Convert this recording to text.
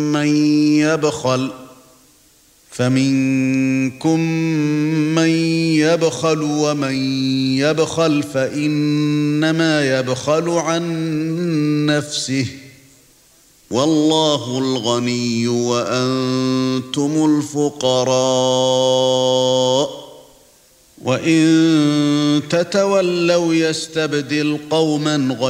فمنكم من يبخل ومن يبخل فإنما يبخل عن نفسه والله الغني وأنتم الفقراء وإن تتولوا يستبدل قوما